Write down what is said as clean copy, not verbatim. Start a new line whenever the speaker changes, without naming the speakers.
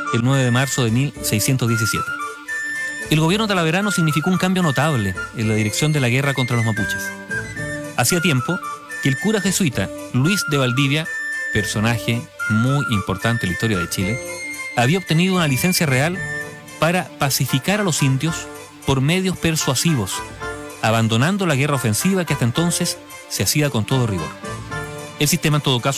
el 9 de marzo de 1617. El gobierno talaverano significó un cambio notable en la dirección de la guerra contra los mapuches. Hacía tiempo que el cura jesuita Luis de Valdivia, personaje muy importante en la historia de Chile, había obtenido una licencia real para pacificar a los indios por medios persuasivos, abandonando la guerra ofensiva que hasta entonces se hacía con todo rigor. El sistema, en todo caso,